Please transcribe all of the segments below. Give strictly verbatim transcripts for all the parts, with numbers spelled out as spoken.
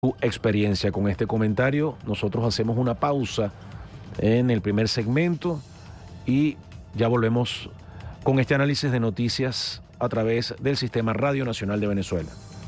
tu experiencia con este comentario. Nosotros hacemos una pausa en el primer segmento y ya volvemos con este análisis de noticias a través del Sistema Radio Nacional de Venezuela.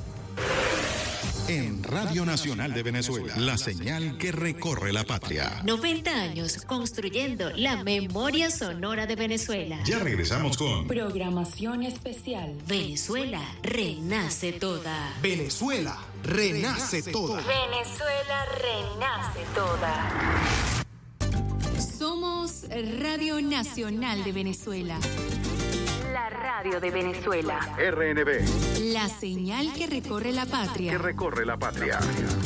En Radio Nacional de Venezuela, la señal que recorre la patria. noventa años construyendo la memoria sonora de Venezuela. Ya regresamos con programación especial. Venezuela renace toda. Venezuela renace toda. Venezuela renace toda. Somos Radio Nacional de Venezuela. La radio de Venezuela. R N V. La señal que recorre la patria. Que recorre la patria.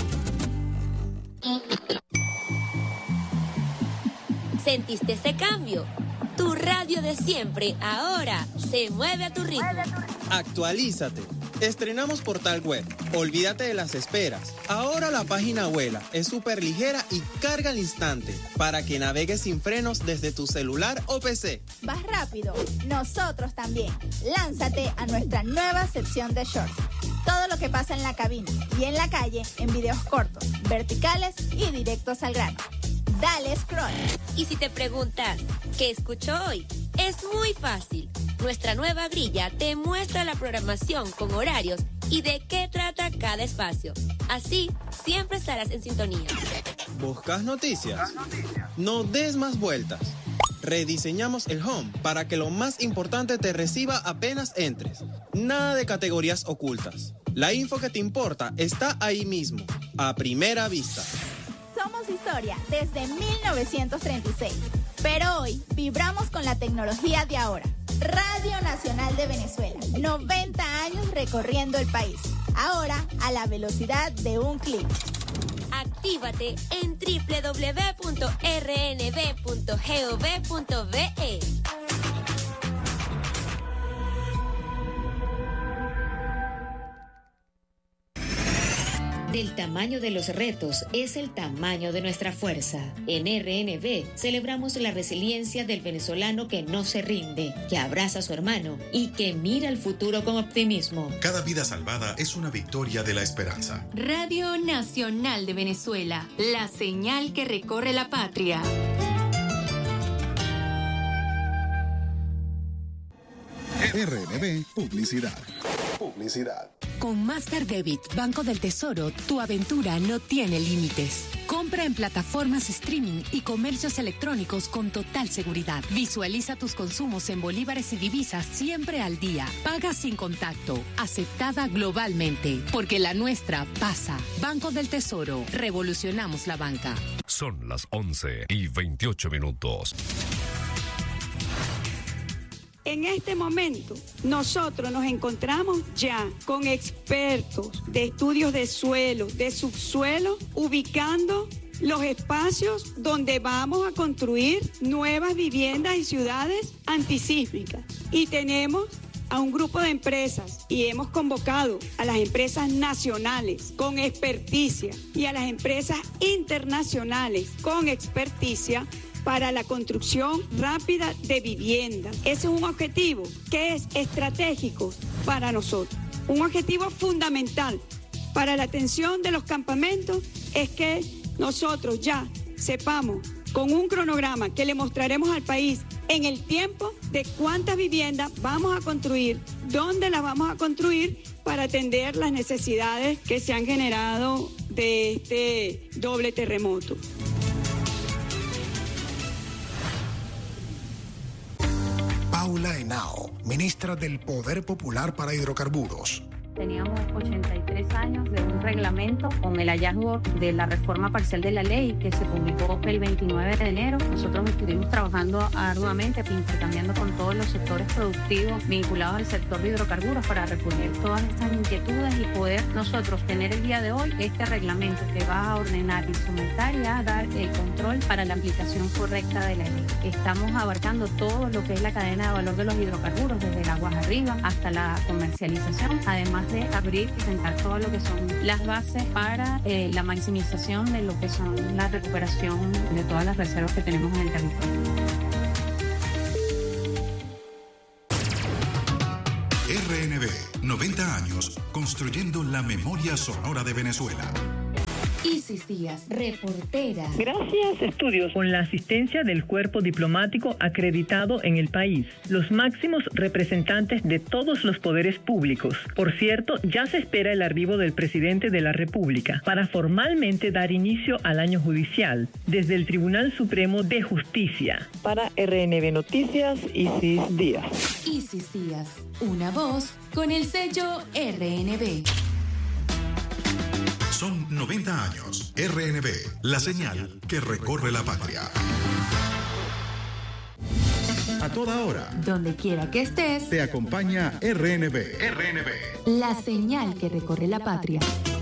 ¿Sentiste ese cambio? Tu radio de siempre ahora se mueve a tu ritmo. Actualízate. Estrenamos portal web. Olvídate de las esperas. Ahora la página vuela, es súper ligera y carga al instante para que navegues sin frenos desde tu celular o P C. ¿Vas rápido? Nosotros también. Lánzate a nuestra nueva sección de shorts. Todo lo que pasa en la cabina y en la calle en videos cortos, verticales y directos al grano. Dale scroll. Y si te preguntas, ¿qué escucho hoy? Es muy fácil. Nuestra nueva grilla te muestra la programación con horarios y de qué trata cada espacio. Así, siempre estarás en sintonía. ¿Buscas noticias? No des más vueltas. Rediseñamos el home para que lo más importante te reciba apenas entres. Nada de categorías ocultas. La info que te importa está ahí mismo, a primera vista. Somos historia desde mil novecientos treinta y seis, pero hoy vibramos con la tecnología de ahora. Radio Nacional de Venezuela, noventa años recorriendo el país, ahora a la velocidad de un clic. Actívate en doble u doble u doble u punto r n v punto gov punto v e. Del tamaño de los retos es el tamaño de nuestra fuerza. En R N V celebramos la resiliencia del venezolano que no se rinde, que abraza a su hermano y que mira al futuro con optimismo. Cada vida salvada es una victoria de la esperanza. Radio Nacional de Venezuela, la señal que recorre la patria. R N V Publicidad. Publicidad. Con Master Debit, Banco del Tesoro, tu aventura no tiene límites. Compra en plataformas streaming y comercios electrónicos con total seguridad. Visualiza tus consumos en bolívares y divisas siempre al día. Paga sin contacto. Aceptada globalmente. Porque la nuestra pasa. Banco del Tesoro. Revolucionamos la banca. Son las once y veintiocho minutos. En este momento, nosotros nos encontramos ya con expertos de estudios de suelo, de subsuelo, ubicando los espacios donde vamos a construir nuevas viviendas y ciudades antisísmicas. Y tenemos a un grupo de empresas y hemos convocado a las empresas nacionales con experticia y a las empresas internacionales con experticia para la construcción rápida de viviendas. Ese es un objetivo que es estratégico para nosotros. Un objetivo fundamental para la atención de los campamentos es que nosotros ya sepamos con un cronograma que le mostraremos al país en el tiempo de cuántas viviendas vamos a construir, dónde las vamos a construir para atender las necesidades que se han generado de este doble terremoto. Paula Henao, ministra del Poder Popular para Hidrocarburos. Teníamos ochenta y tres años de un reglamento con el hallazgo de la reforma parcial de la ley que se publicó el veintinueve de enero. Nosotros estuvimos trabajando arduamente, intercambiando con todos los sectores productivos vinculados al sector de hidrocarburos para reponer todas estas inquietudes y poder nosotros tener el día de hoy este reglamento que va a ordenar, instrumentar y a dar el control para la aplicación correcta de la ley. Estamos abarcando todo lo que es la cadena de valor de los hidrocarburos, desde el aguas arriba hasta la comercialización, además de abrir y sentar todo lo que son las bases para eh, la maximización de lo que son la recuperación de todas las reservas que tenemos en el territorio. R N V, noventa años construyendo la memoria sonora de Venezuela. Isis Díaz, reportera. Gracias, estudios. Con la asistencia del cuerpo diplomático acreditado en el país, los máximos representantes de todos los poderes públicos. Por cierto, ya se espera el arribo del presidente de la República para formalmente dar inicio al año judicial desde el Tribunal Supremo de Justicia. Para R N B Noticias, Isis Díaz. Isis Díaz, una voz con el sello R N B. Son noventa años. R N B, la señal que recorre la patria. A toda hora, donde quiera que estés, te acompaña R N B. R N B, la señal que recorre la patria.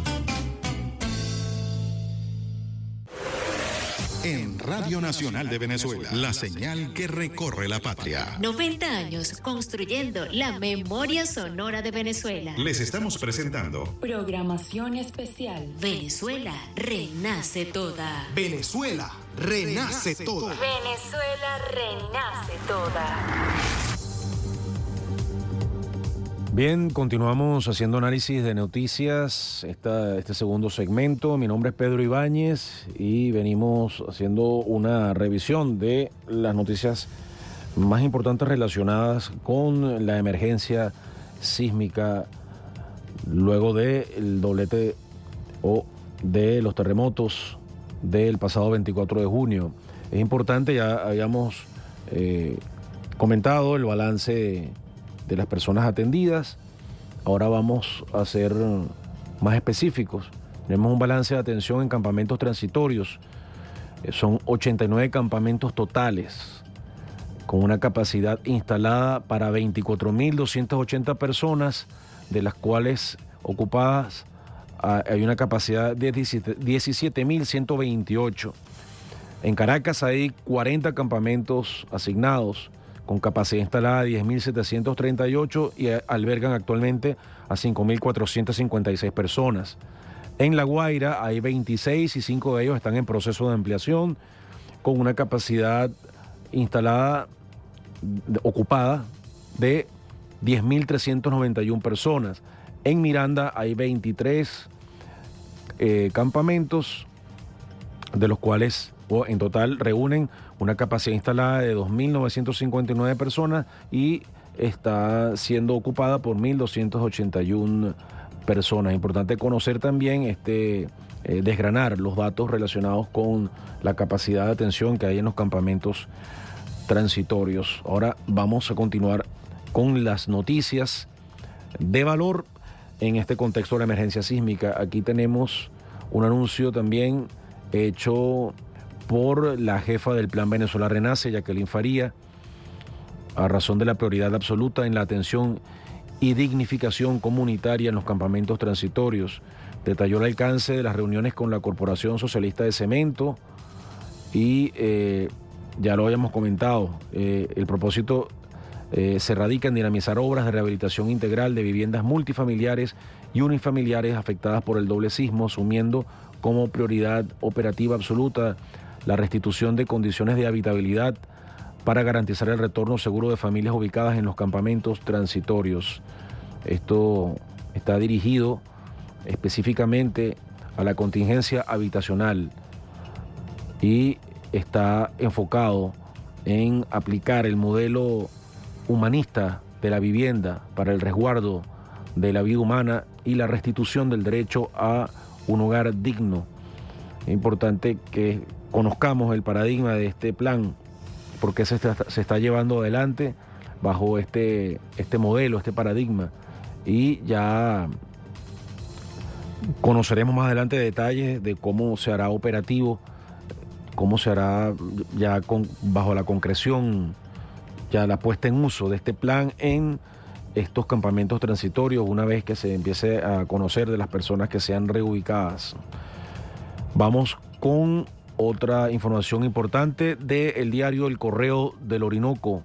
En Radio Nacional de Venezuela, la señal que recorre la patria. noventa años construyendo la memoria sonora de Venezuela. Les estamos presentando Programación especial. Venezuela renace toda. Venezuela renace toda. Venezuela renace toda. Bien, continuamos haciendo análisis de noticias, esta, este segundo segmento. Mi nombre es Pedro Ibáñez y venimos haciendo una revisión de las noticias más importantes relacionadas con la emergencia sísmica luego del doblete o de los terremotos del pasado veinticuatro de junio. Es importante, ya habíamos eh, comentado el balance de las personas atendidas. Ahora vamos a ser más específicos. Tenemos un balance de atención en campamentos transitorios. Son ochenta y nueve campamentos totales, con una capacidad instalada para veinticuatro mil doscientas ochenta personas, de las cuales ocupadas hay una capacidad de diecisiete mil ciento veintiocho. En Caracas hay cuarenta campamentos asignados, con capacidad instalada de diez mil setecientos treinta y ocho y albergan actualmente a cinco mil cuatrocientas cincuenta y seis personas. En La Guaira hay veintiséis y cinco de ellos están en proceso de ampliación, con una capacidad instalada, de, ocupada, de diez mil trescientas noventa y una personas. En Miranda hay veintitrés eh, campamentos, de los cuales o en total reúnen una capacidad instalada de dos mil novecientas cincuenta y nueve personas y está siendo ocupada por mil doscientas ochenta y una personas. Importante conocer también, este, eh, desgranar los datos relacionados con la capacidad de atención que hay en los campamentos transitorios. Ahora vamos a continuar con las noticias de valor en este contexto de la emergencia sísmica. Aquí tenemos un anuncio también hecho por la jefa del Plan Venezuela Renace, Jacqueline Faría, a razón de la prioridad absoluta en la atención y dignificación comunitaria en los campamentos transitorios. Detalló el alcance de las reuniones con la Corporación Socialista de Cemento y eh, ya lo habíamos comentado, eh, el propósito eh, se radica en dinamizar obras de rehabilitación integral de viviendas multifamiliares y unifamiliares afectadas por el doble sismo, asumiendo como prioridad operativa absoluta la restitución de condiciones de habitabilidad para garantizar el retorno seguro de familias ubicadas en los campamentos transitorios. Esto está dirigido específicamente a la contingencia habitacional y está enfocado en aplicar el modelo humanista de la vivienda para el resguardo de la vida humana y la restitución del derecho a un hogar digno. Es importante que conozcamos el paradigma de este plan, porque se está, se está llevando adelante bajo este, este modelo, este paradigma, y ya conoceremos más adelante detalles de cómo se hará operativo, cómo se hará ya con, bajo la concreción, ya la puesta en uso de este plan en estos campamentos transitorios, una vez que se empiece a conocer de las personas que sean reubicadas. Vamos con otra información importante del diario El Correo del Orinoco.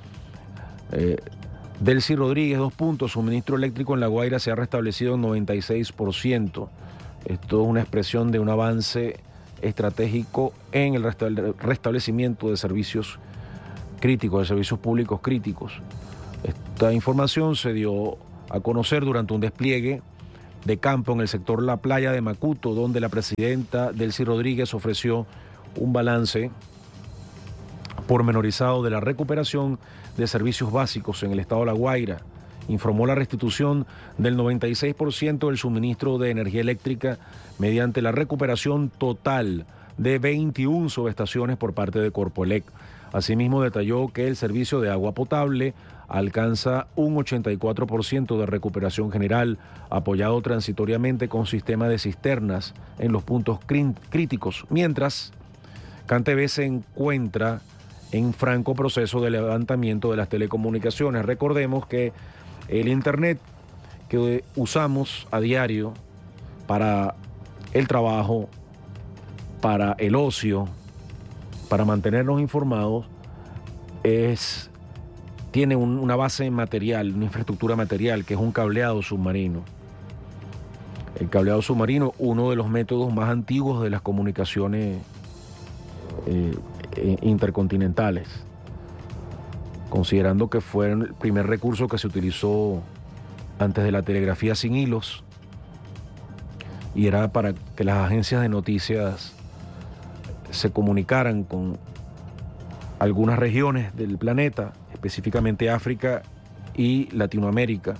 Eh, Delcy Rodríguez, dos puntos, suministro eléctrico en La Guaira se ha restablecido en noventa y seis por ciento. Esto es una expresión de un avance estratégico en el restablecimiento de servicios críticos, de servicios públicos críticos. Esta información se dio a conocer durante un despliegue de campo en el sector La Playa de Macuto, donde la presidenta Delcy Rodríguez ofreció un balance pormenorizado de la recuperación de servicios básicos en el estado de La Guaira. Informó la restitución del noventa y seis por ciento del suministro de energía eléctrica mediante la recuperación total de veintiuna subestaciones por parte de Corpoelec. Asimismo, detalló que el servicio de agua potable alcanza un ochenta y cuatro por ciento de recuperación general, apoyado transitoriamente con sistema de cisternas en los puntos críticos, mientras CanTV se encuentra en franco proceso de levantamiento de las telecomunicaciones. Recordemos que el Internet que usamos a diario para el trabajo, para el ocio, para mantenernos informados, es, tiene un, una base material, una infraestructura material, que es un cableado submarino. El cableado submarino, uno de los métodos más antiguos de las comunicaciones eh, intercontinentales, considerando que fue el primer recurso que se utilizó antes de la telegrafía sin hilos, y era para que las agencias de noticias se comunicaran con algunas regiones del planeta, específicamente África y Latinoamérica.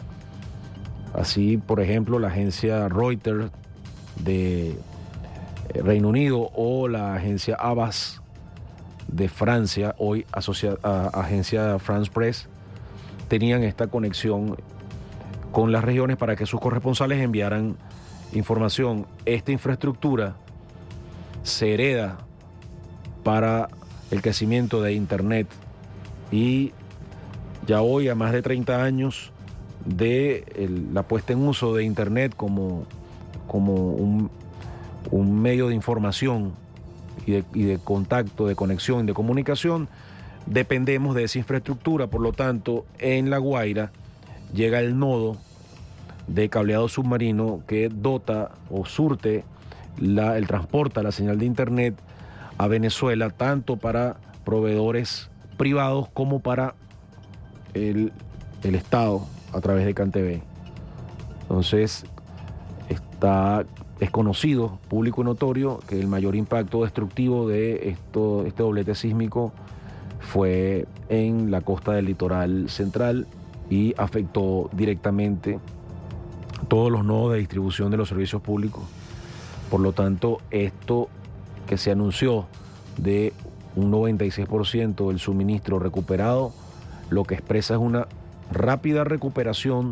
Así, por ejemplo, la agencia Reuters de Reino Unido o la agencia Abbas de Francia, hoy asocia- a, agencia France Press, tenían esta conexión con las regiones para que sus corresponsales enviaran información. Esta infraestructura se hereda para el crecimiento de Internet, y ya hoy, a más de treinta años de el, la puesta en uso de Internet como, como un, un medio de información y de, y de contacto, de conexión, de comunicación, dependemos de esa infraestructura. Por lo tanto, en La Guaira llega el nodo de cableado submarino que dota o surte La, el transporta la señal de Internet a Venezuela, tanto para proveedores privados como para el, el Estado a través de CanTV. Entonces, está, es conocido, público y notorio, que el mayor impacto destructivo de esto, este doblete sísmico fue en la costa del litoral central y afectó directamente todos los nodos de distribución de los servicios públicos. Por lo tanto, esto que se anunció de un noventa y seis por ciento del suministro recuperado, lo que expresa es una rápida recuperación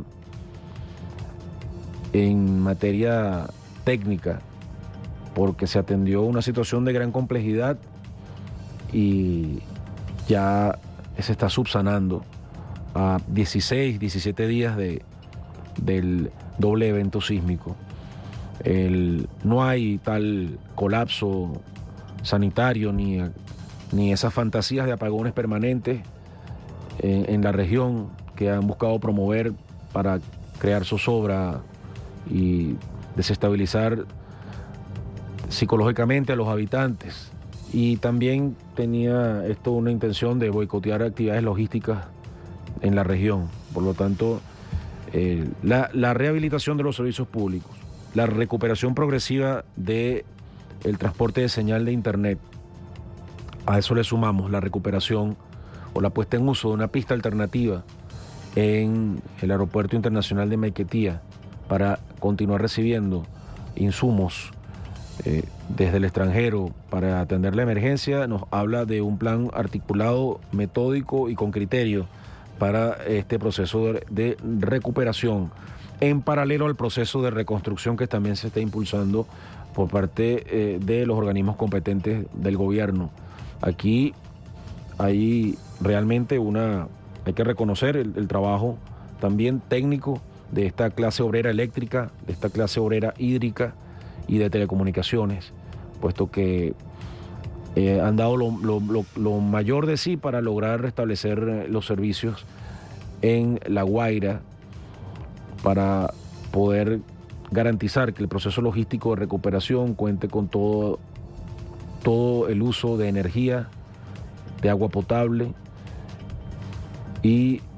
en materia técnica, porque se atendió una situación de gran complejidad y ya se está subsanando a dieciséis, diecisiete días de, del doble evento sísmico. El, no hay tal colapso sanitario ni, ni esas fantasías de apagones permanentes en, en la región que han buscado promover para crear zozobra y desestabilizar psicológicamente a los habitantes. Y también tenía esto una intención de boicotear actividades logísticas en la región. Por lo tanto, eh, la, la rehabilitación de los servicios públicos, la recuperación progresiva del transporte de señal de Internet, a eso le sumamos la recuperación o la puesta en uso de una pista alternativa en el Aeropuerto Internacional de Maiquetía para continuar recibiendo insumos eh, desde el extranjero para atender la emergencia. Nos habla de un plan articulado, metódico y con criterio para este proceso de, de recuperación, en paralelo al proceso de reconstrucción que también se está impulsando por parte eh, de los organismos competentes del gobierno. Aquí hay realmente una, hay que reconocer el, el trabajo también técnico de esta clase obrera eléctrica, de esta clase obrera hídrica y de telecomunicaciones, puesto que eh, han dado lo, lo, lo, lo mayor de sí para lograr restablecer los servicios en La Guaira, para poder garantizar que el proceso logístico de recuperación cuente con todo, todo el uso de energía, de agua potable y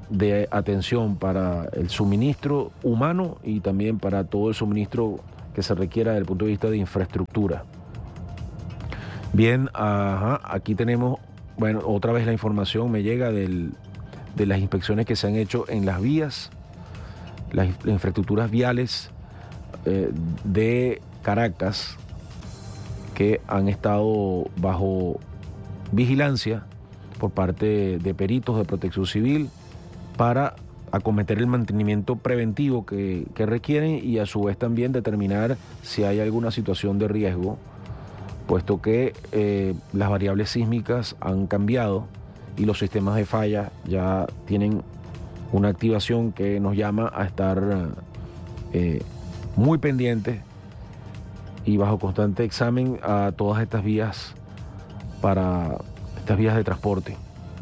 de atención para el suministro humano y también para todo el suministro que se requiera desde el punto de vista de infraestructura. Bien, ajá, aquí tenemos, bueno, otra vez la información me llega del, de las inspecciones que se han hecho en las vías, las, las infraestructuras viales eh, de Caracas, que han estado bajo vigilancia por parte de peritos de Protección Civil para acometer el mantenimiento preventivo que, que requieren y a su vez también determinar si hay alguna situación de riesgo, puesto que eh, las variables sísmicas han cambiado y los sistemas de falla ya tienen una activación que nos llama a estar eh, muy pendientes y bajo constante examen a todas estas vías para estas vías de transporte.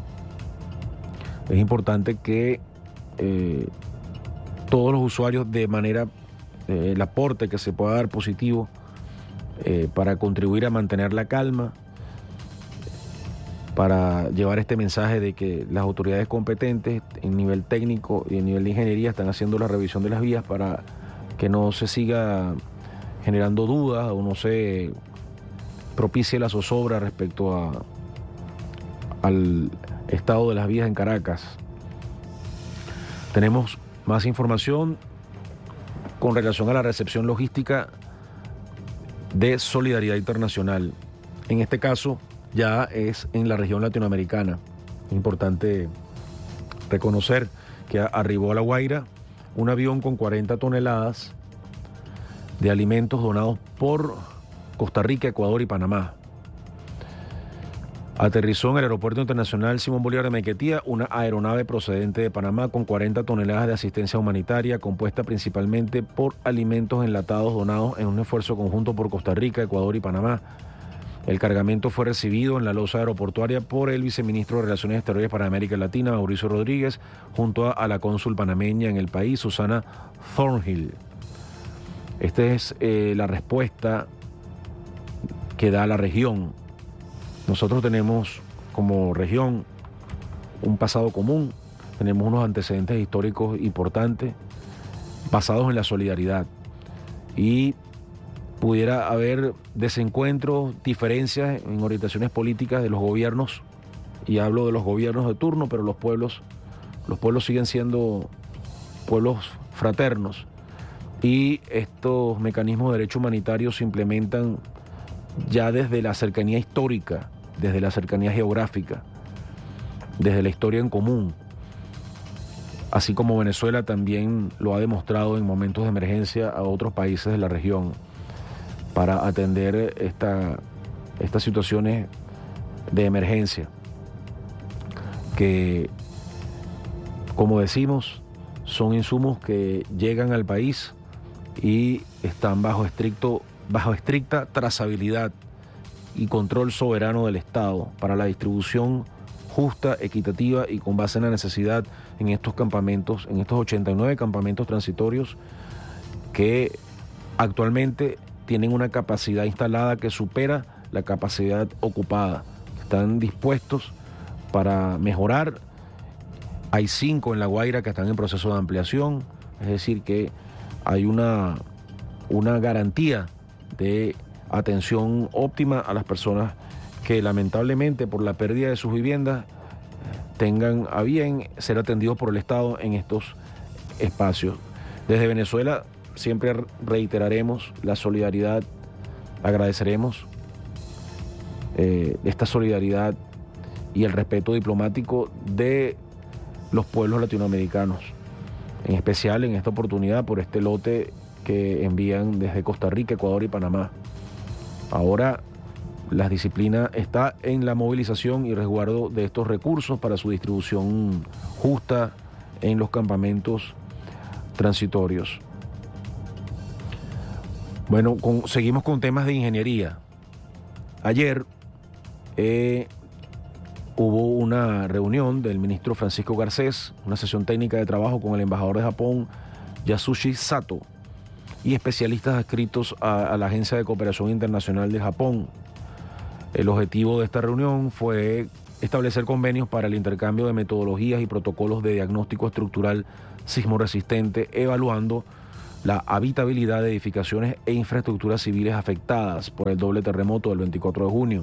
Es importante que eh, todos los usuarios, de manera eh, el aporte que se pueda dar positivo eh, para contribuir a mantener la calma, para llevar este mensaje de que las autoridades competentes en nivel técnico y en nivel de ingeniería están haciendo la revisión de las vías para que no se siga generando dudas o no se propicie la zozobra respecto a, al estado de las vías en Caracas. Tenemos más información con relación a la recepción logística de Solidaridad Internacional. En este caso ya es en la región latinoamericana. Es importante reconocer que arribó a La Guaira un avión con cuarenta toneladas de alimentos donados por Costa Rica, Ecuador y Panamá. Aterrizó en el Aeropuerto Internacional Simón Bolívar de Maiquetía una aeronave procedente de Panamá con cuarenta toneladas de asistencia humanitaria, compuesta principalmente por alimentos enlatados donados en un esfuerzo conjunto por Costa Rica, Ecuador y Panamá. El cargamento fue recibido en la losa aeroportuaria por el viceministro de Relaciones Exteriores para América Latina, Mauricio Rodríguez, junto a, a la cónsul panameña en el país, Susana Thornhill. Esta es eh, la respuesta que da la región. Nosotros tenemos como región un pasado común, tenemos unos antecedentes históricos importantes basados en la solidaridad y pudiera haber desencuentros, diferencias en orientaciones políticas de los gobiernos, y hablo de los gobiernos de turno, pero los pueblos, los pueblos siguen siendo pueblos fraternos. Y estos mecanismos de derecho humanitario se implementan ya desde la cercanía histórica, desde la cercanía geográfica, desde la historia en común, así como Venezuela también lo ha demostrado en momentos de emergencia a otros países de la región para atender esta, estas situaciones de emergencia que, como decimos, son insumos que llegan al país y están bajo estricto, bajo estricta trazabilidad y control soberano del Estado para la distribución justa, equitativa y con base en la necesidad en estos campamentos, en estos ochenta y nueve campamentos transitorios que actualmente tienen una capacidad instalada que supera la capacidad ocupada. Están dispuestos para mejorar. Hay cinco en La Guaira que están en proceso de ampliación, es decir que hay una, una garantía de atención óptima a las personas que lamentablemente por la pérdida de sus viviendas tengan a bien ser atendidos por el Estado en estos espacios. Desde Venezuela siempre reiteraremos la solidaridad, agradeceremos eh, esta solidaridad y el respeto diplomático de los pueblos latinoamericanos, en especial en esta oportunidad por este lote que envían desde Costa Rica, Ecuador y Panamá. Ahora la disciplina está en la movilización y resguardo de estos recursos para su distribución justa en los campamentos transitorios. Bueno, con, seguimos con temas de ingeniería. Ayer eh, hubo una reunión del ministro Francisco Garcés, una sesión técnica de trabajo con el embajador de Japón, Yasushi Sato, y especialistas adscritos a, a la Agencia de Cooperación Internacional de Japón. El objetivo de esta reunión fue establecer convenios para el intercambio de metodologías y protocolos de diagnóstico estructural sismoresistente, evaluando la habitabilidad de edificaciones e infraestructuras civiles afectadas por el doble terremoto del veinticuatro de junio.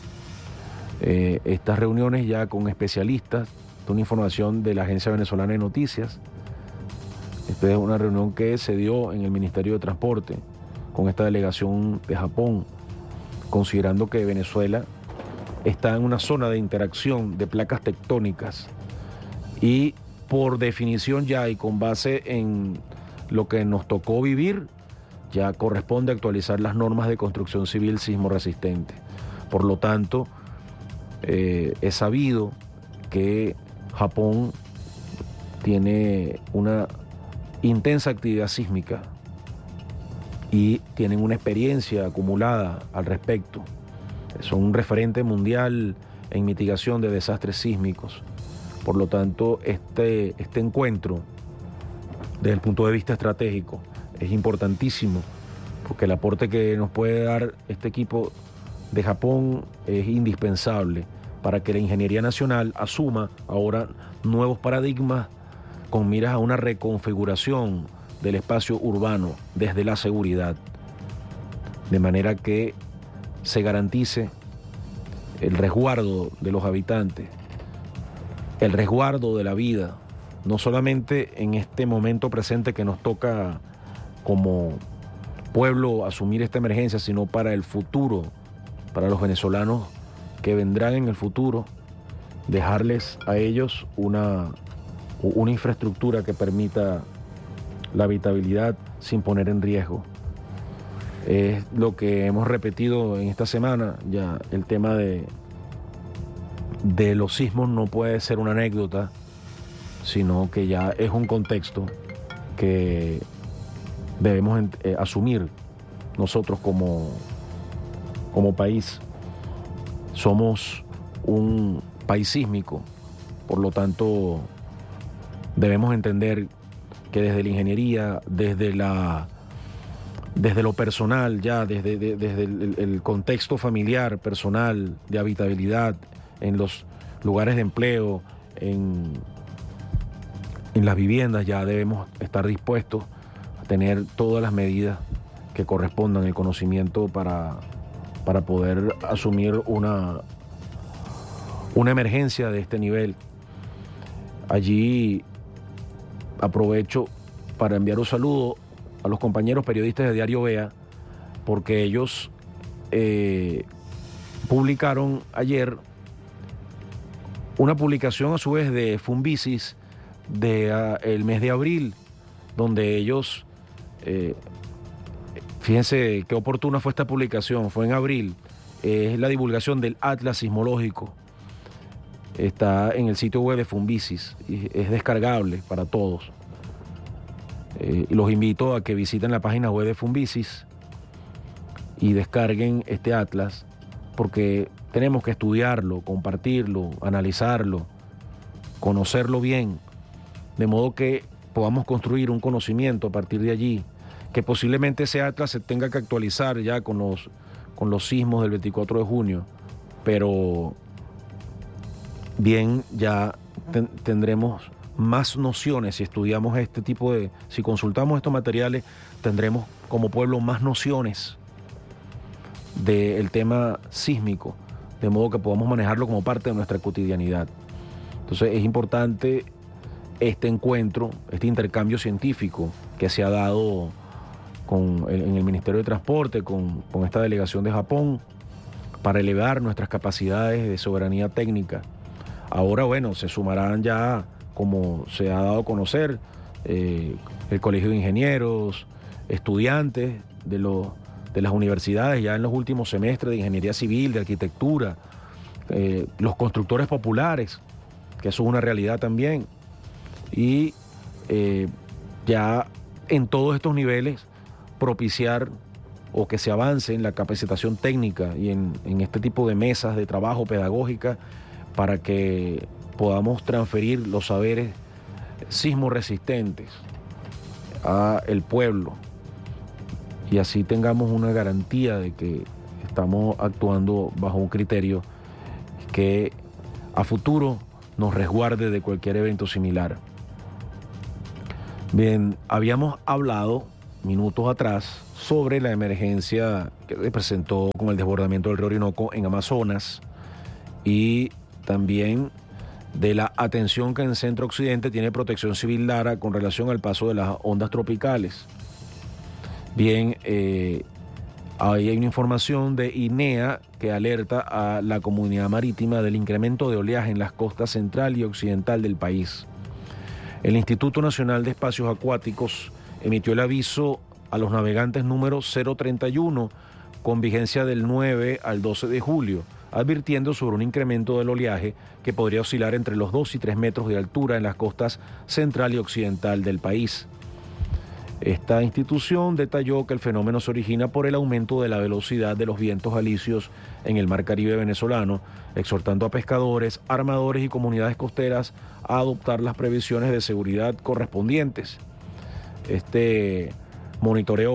Eh, estas reuniones ya con especialistas, de una información de la Agencia Venezolana de Noticias. Esta es una reunión que se dio en el Ministerio de Transporte con esta delegación de Japón, considerando que Venezuela está en una zona de interacción de placas tectónicas y por definición ya y con base en lo que nos tocó vivir, ya corresponde actualizar las normas de construcción civil sismo resistente. Por lo tanto, eh, es sabido que Japón tiene una intensa actividad sísmica y tienen una experiencia acumulada al respecto. Son un referente mundial en mitigación de desastres sísmicos. Por lo tanto, este, este encuentro, desde el punto de vista estratégico, es importantísimo, porque el aporte que nos puede dar este equipo de Japón es indispensable para que la ingeniería nacional asuma ahora nuevos paradigmas con miras a una reconfiguración del espacio urbano desde la seguridad, de manera que se garantice el resguardo de los habitantes, el resguardo de la vida, no solamente en este momento presente que nos toca como pueblo asumir esta emergencia, sino para el futuro, para los venezolanos que vendrán en el futuro, dejarles a ellos una, una infraestructura que permita la habitabilidad sin poner en riesgo. Es lo que hemos repetido en esta semana, ya el tema de, de los sismos no puede ser una anécdota, sino que ya es un contexto que debemos eh, asumir nosotros como, como país. Somos un país sísmico, por lo tanto debemos entender que desde la ingeniería, desde la desde lo personal, ya desde, de, desde el, el contexto familiar, personal, de habitabilidad, en los lugares de empleo, en, en las viviendas, ya debemos estar dispuestos a tener todas las medidas que correspondan, el conocimiento para, para poder asumir una, una emergencia de este nivel. Allí aprovecho para enviar un saludo a los compañeros periodistas de Diario Vea, porque ellos eh, publicaron ayer una publicación a su vez de Fumbisis de uh, el mes de abril, donde ellos, eh, fíjense qué oportuna fue esta publicación, fue en abril, eh, es la divulgación del Atlas Sismológico, está en el sitio web de Fumbisis, y es descargable para todos. Eh, los invito a que visiten la página web de Fumbisis y descarguen este atlas, porque tenemos que estudiarlo, compartirlo, analizarlo, conocerlo bien, de modo que podamos construir un conocimiento a partir de allí, que posiblemente ese atlas se tenga que actualizar ya con los, con los sismos del veinticuatro de junio, pero bien ya ten, tendremos más nociones si estudiamos este tipo de, si consultamos estos materiales, tendremos como pueblo más nociones del tema sísmico, de modo que podamos manejarlo como parte de nuestra cotidianidad. Entonces es importante este encuentro, este intercambio científico que se ha dado con el, en el Ministerio de Transporte, con, con esta delegación de Japón, para elevar nuestras capacidades de soberanía técnica. Ahora, bueno, se sumarán ya, como se ha dado a conocer, eh, el Colegio de Ingenieros, estudiantes de, los, de las universidades ya en los últimos semestres de Ingeniería Civil, de Arquitectura, eh, los constructores populares, que eso es una realidad también, y eh, ya en todos estos niveles propiciar o que se avance en la capacitación técnica y en, en este tipo de mesas de trabajo pedagógica para que podamos transferir los saberes sismo resistentes a el pueblo y así tengamos una garantía de que estamos actuando bajo un criterio que a futuro nos resguarde de cualquier evento similar. Bien, habíamos hablado minutos atrás sobre la emergencia que se presentó con el desbordamiento del río Orinoco en Amazonas y también de la atención que en Centro Occidente tiene Protección Civil Lara con relación al paso de las ondas tropicales. Bien, eh, ahí hay una información de INEA que alerta a la comunidad marítima del incremento de oleaje en las costas central y occidental del país. El Instituto Nacional de Espacios Acuáticos emitió el aviso a los navegantes número cero treinta y uno con vigencia del nueve al doce de julio, advirtiendo sobre un incremento del oleaje que podría oscilar entre los dos y tres metros de altura en las costas central y occidental del país. Esta institución detalló que el fenómeno se origina por el aumento de la velocidad de los vientos alisios en el Mar Caribe venezolano, exhortando a pescadores, armadores y comunidades costeras a adoptar las previsiones de seguridad correspondientes. Este monitoreo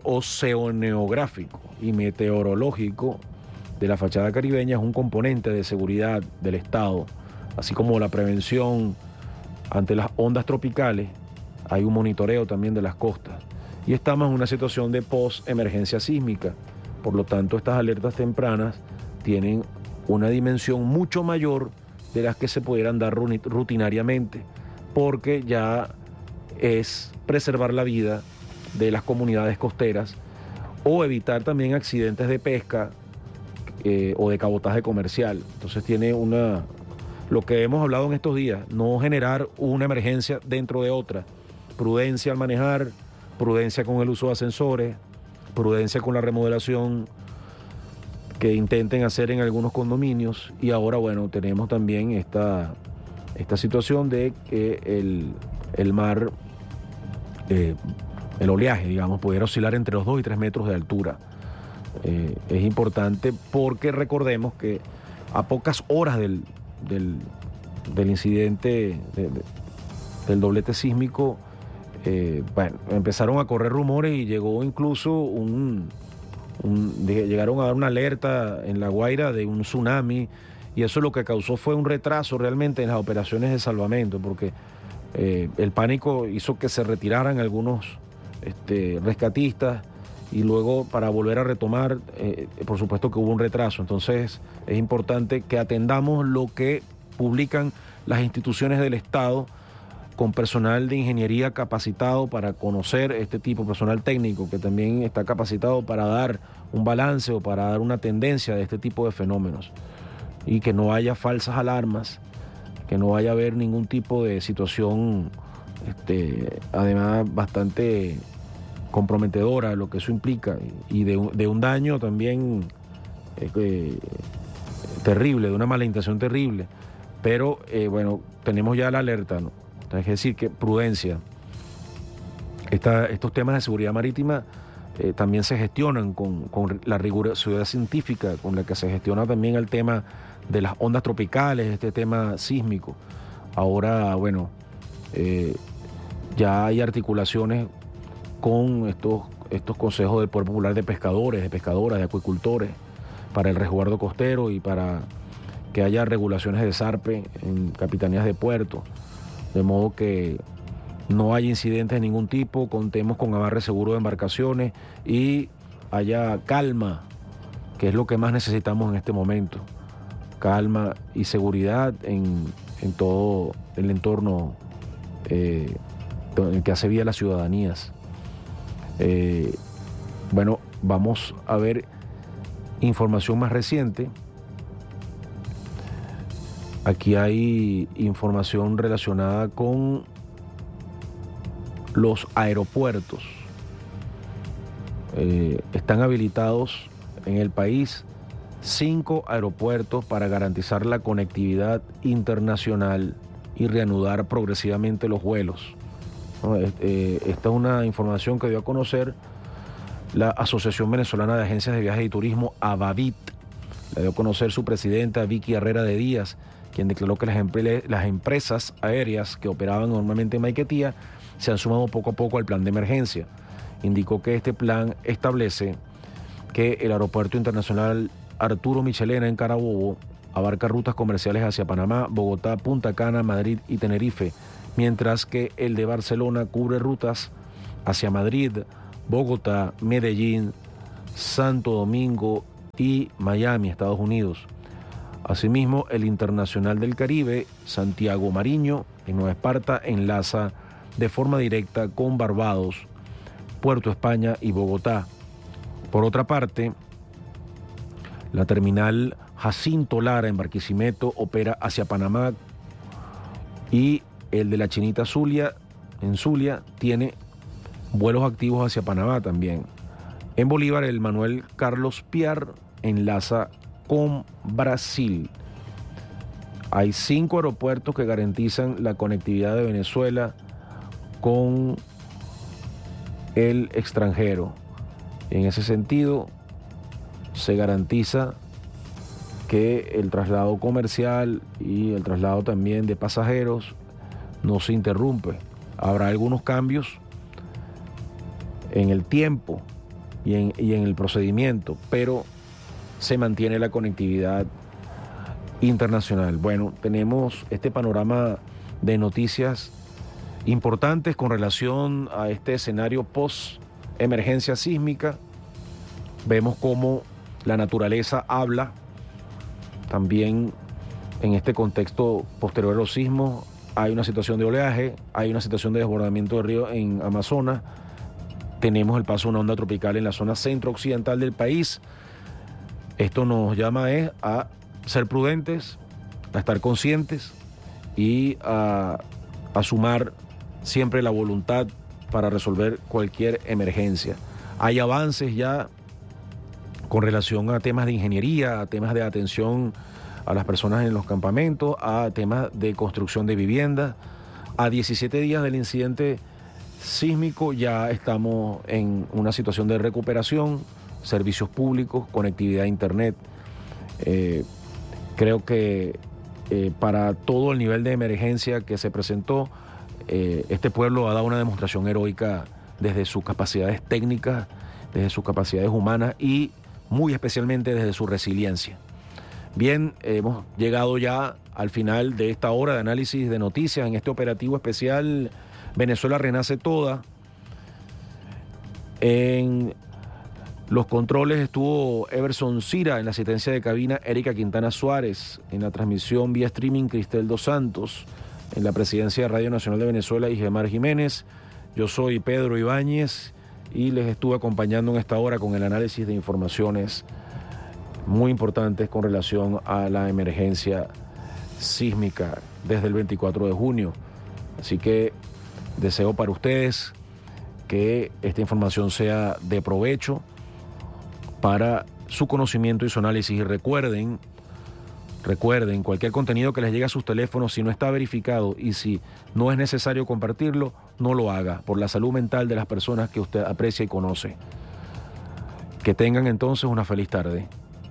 oceanográfico y meteorológico de la fachada caribeña es un componente de seguridad del Estado, así como la prevención ante las ondas tropicales. Hay un monitoreo también de las costas y estamos en una situación de post-emergencia sísmica. Por lo tanto, estas alertas tempranas tienen una dimensión mucho mayor de las que se pudieran dar rutinariamente, porque ya es preservar la vida de las comunidades costeras o evitar también accidentes de pesca eh, o de cabotaje comercial. Entonces tiene una, lo que hemos hablado en estos días, no generar una emergencia dentro de otra. Prudencia al manejar, prudencia con el uso de ascensores, prudencia con la remodelación que intenten hacer en algunos condominios. Y ahora, bueno, tenemos también esta, esta situación de que el, el mar, eh, el oleaje, digamos, pudiera oscilar entre los dos y tres metros de altura. Eh, es importante porque recordemos que a pocas horas del, del, del incidente, de, de, del doblete sísmico, Eh, bueno, empezaron a correr rumores y llegó incluso un, un de, llegaron a dar una alerta en La Guaira de un tsunami, y eso lo que causó fue un retraso realmente en las operaciones de salvamento, porque eh, el pánico hizo que se retiraran algunos este, rescatistas y luego para volver a retomar, eh, por supuesto que hubo un retraso. Entonces es importante que atendamos lo que publican las instituciones del Estado, con personal de ingeniería capacitado para conocer este tipo, personal técnico que también está capacitado para dar un balance o para dar una tendencia de este tipo de fenómenos, y que no haya falsas alarmas, que no vaya a haber ningún tipo de situación, este, además bastante comprometedora, lo que eso implica, y de un, de un daño también eh, eh, terrible, de una mala intención terrible. Pero eh, bueno, tenemos ya la alerta, ¿no? Es decir, que prudencia. Esta, estos temas de seguridad marítima eh, también se gestionan con, con la rigurosidad científica con la que se gestiona también el tema de las ondas tropicales, este tema sísmico. Ahora, bueno, eh, ya hay articulaciones con estos, estos consejos del Poder Popular de Pescadores, de pescadoras, de acuicultores, para el resguardo costero y para que haya regulaciones de zarpe en capitanías de puerto, de modo que no haya incidentes de ningún tipo, contemos con amarre seguro de embarcaciones y haya calma, que es lo que más necesitamos en este momento. Calma y seguridad en, en todo el entorno eh, en el que hace vida las ciudadanías. Eh, bueno, vamos a ver información más reciente. Aquí hay información relacionada con los aeropuertos. Eh, están habilitados en el país cinco aeropuertos para garantizar la conectividad internacional y reanudar progresivamente los vuelos. ¿No? Eh, esta es una información que dio a conocer la Asociación Venezolana de Agencias de Viajes y Turismo, AVAVIT. La dio a conocer su presidenta Vicky Herrera de Díaz, quien declaró que las, empre- las empresas aéreas que operaban normalmente en Maiquetía se han sumado poco a poco al plan de emergencia. Indicó que este plan establece que el Aeropuerto Internacional Arturo Michelena en Carabobo abarca rutas comerciales hacia Panamá, Bogotá, Punta Cana, Madrid y Tenerife, mientras que el de Barcelona cubre rutas hacia Madrid, Bogotá, Medellín, Santo Domingo y Miami, Estados Unidos. Asimismo, el Internacional del Caribe, Santiago Mariño, en Nueva Esparta, enlaza de forma directa con Barbados, Puerto España y Bogotá. Por otra parte, la terminal Jacinto Lara en Barquisimeto opera hacia Panamá y el de la Chinita Zulia, en Zulia, tiene vuelos activos hacia Panamá también. En Bolívar, el Manuel Carlos Piar enlaza con Brasil. Hay cinco aeropuertos que garantizan la conectividad de Venezuela con el extranjero. En ese sentido, se garantiza que el traslado comercial y el traslado también de pasajeros no se interrumpe. Habrá algunos cambios en el tiempo y en, y en el procedimiento, pero se mantiene la conectividad internacional. Bueno, tenemos este panorama de noticias importantes con relación a este escenario post-emergencia sísmica. Vemos cómo la naturaleza habla también en este contexto posterior a los sismos. Hay una situación de oleaje, hay una situación de desbordamiento de río en Amazonas. Tenemos el paso de una onda tropical en la zona centro-occidental del país. Esto nos llama es a ser prudentes, a estar conscientes y a, a sumar siempre la voluntad para resolver cualquier emergencia. Hay avances ya con relación a temas de ingeniería, a temas de atención a las personas en los campamentos, a temas de construcción de viviendas. A diecisiete días del incidente sísmico ya estamos en una situación de recuperación, servicios públicos, conectividad a internet. Eh, creo que eh, para todo el nivel de emergencia que se presentó, eh, este pueblo ha dado una demostración heroica desde sus capacidades técnicas, desde sus capacidades humanas y muy especialmente desde su resiliencia. Bien, hemos llegado ya al final de esta hora de análisis de noticias en este operativo especial Venezuela Renace Toda. En los controles estuvo Everson Cira, en la asistencia de cabina Erika Quintana Suárez, en la transmisión vía streaming Cristel Dos Santos, en la presidencia de Radio Nacional de Venezuela Igemar Jiménez. Yo soy Pedro Ibáñez y les estuve acompañando en esta hora con el análisis de informaciones muy importantes con relación a la emergencia sísmica desde el veinticuatro de junio. Así que deseo para ustedes que esta información sea de provecho para su conocimiento y su análisis. Y recuerden, recuerden, cualquier contenido que les llegue a sus teléfonos, si no está verificado y si no es necesario compartirlo, no lo haga, por la salud mental de las personas que usted aprecia y conoce. Que tengan entonces una feliz tarde.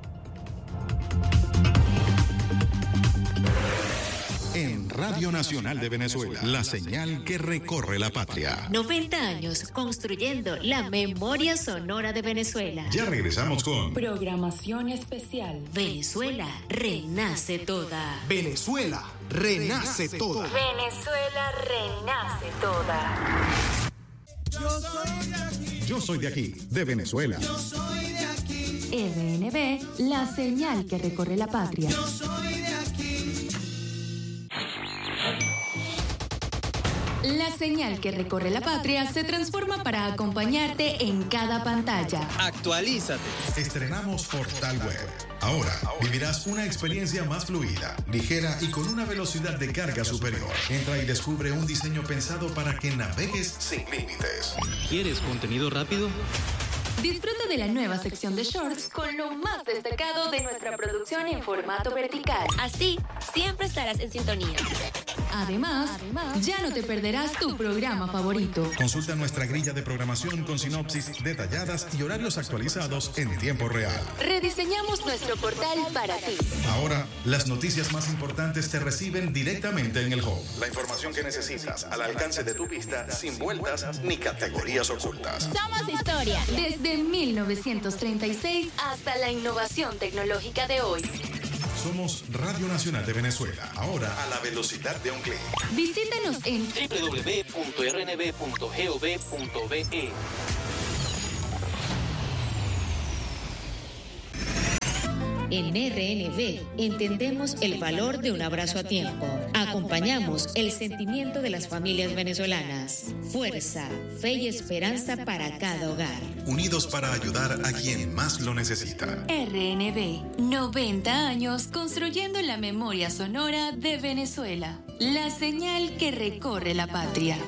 En Radio Nacional de Venezuela, la señal que recorre la patria. noventa años construyendo la memoria sonora de Venezuela. Ya regresamos con Programación especial. Venezuela renace toda. Venezuela renace toda. Venezuela renace toda. Yo soy de aquí. Yo soy de aquí, de Venezuela. Yo soy de aquí. R N B, la señal que recorre la patria. Yo soy de aquí. La señal que recorre la patria se transforma para acompañarte en cada pantalla. Actualízate. Estrenamos Portal Web. Ahora vivirás una experiencia más fluida, ligera y con una velocidad de carga superior. Entra y descubre un diseño pensado para que navegues sin límites. ¿Quieres contenido rápido? Disfruta de la nueva sección de shorts con lo más destacado de nuestra producción en formato vertical. Así, siempre estarás en sintonía. Además, Además, ya no te perderás tu programa favorito. Consulta nuestra grilla de programación con sinopsis detalladas y horarios actualizados en tiempo real. Rediseñamos nuestro portal para ti. Ahora, las noticias más importantes te reciben directamente en el home. La información que necesitas al alcance de tu vista, sin vueltas ni categorías ocultas. Somos historia. Desde mil novecientos treinta y seis hasta la innovación tecnológica de hoy. Somos Radio Nacional de Venezuela, ahora a la velocidad de un clic. Visítanos en doble u doble u doble u punto r n b punto gov punto be. En R N B entendemos el valor de un abrazo a tiempo. Acompañamos el sentimiento de las familias venezolanas. Fuerza, fe y esperanza para cada hogar. Unidos para ayudar a quien más lo necesita. R N B, noventa años construyendo la memoria sonora de Venezuela. La señal que recorre la patria.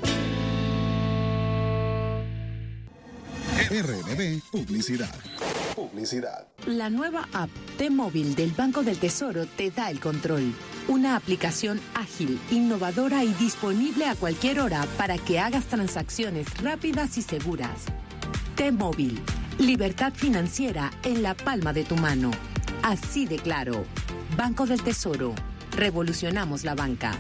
R N B Publicidad. Publicidad. La nueva app T-Móvil del Banco del Tesoro te da el control. Una aplicación ágil, innovadora y disponible a cualquier hora para que hagas transacciones rápidas y seguras. T-Móvil, libertad financiera en la palma de tu mano. Así de claro. Banco del Tesoro. Revolucionamos la banca.